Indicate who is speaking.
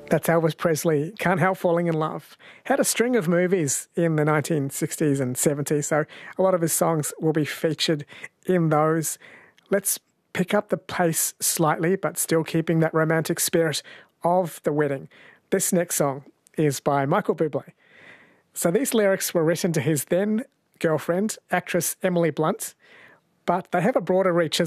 Speaker 1: That's Elvis Presley, Can't Help Falling in Love. Had a string of movies in the 1960s and 70s, so a lot of his songs will be featured in those. Let's pick up the pace slightly, but still keeping that romantic spirit of the wedding. This next song is by Michael Bublé. So these lyrics were written to his then girlfriend, actress Emily Blunt, but they have a broader reach